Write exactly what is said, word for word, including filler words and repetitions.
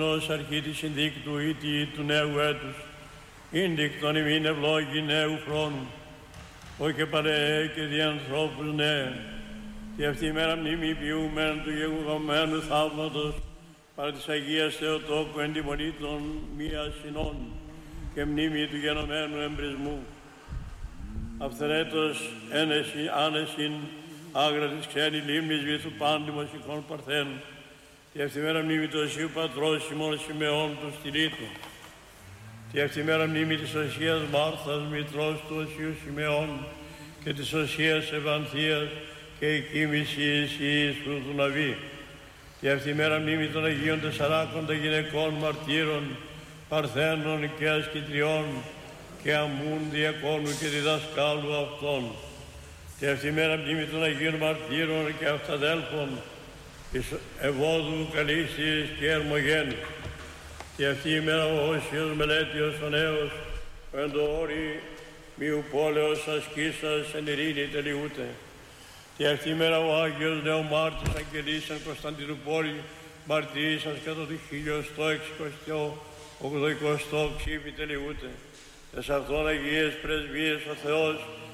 Χριστουγεννός αρχή της συνδίκτου ή του νέου έτους, ίνδικτον ημίν ευλόγη νέου χρόνου, ό και παρέ και δι' ανθρώπους νέα, και αυτή η μέρα μνήμη ποιούμεν του γεγονωμένου θαύματος παρά της Αγίας Θεοτόκου εντιμονήτων μία συνών και μνήμη του γενομένου εμπρισμού. Αυθρέτως ένεση, άνεσιν, άγρα της ξένη λίμνης βυθού πάντιμος εικόν παρθένου, και αυτή η μέρα μνήμη του Οσίου Πατρός ημών Σιμεών του στηρίτου, και αυτή η μέρα μνήμη της Οσίας Μάρθας, μητρός του Οσίου Σιμεών, και της Οσίας Ευανθίας και η κοίμησης Ιησού του Ναβί. Και αυτή η μέρα μνήμη των Αγίων Τεσσαράκοντα γυναικών μαρτύρων, παρθένων και ασκητριών και αμούν διακόνου και διδασκάλου αυτών. Και αυτή η μέρα μνήμη των Αγίων Μαρτύρων και αυταδέλφων της Ευώδου, Καλύσσης και Ερμογένου. Και αυτή η μέρα ο Όσιος Μελέτιος ο νέος, ο εντοόρη μιου πόλεως ασκήσας εν ειρήνη τελειούται. Και αυτή η μέρα ο Άγιος Νεομάρτης Αγγελής εν Κωνσταντινούπολη μαρτυρήσας κατά το χιλιοστό εξηκοστό ογδοηκοστό ψήφι τελειούται. Τες αυτόν Αγίες Πρεσβείες ο Θεός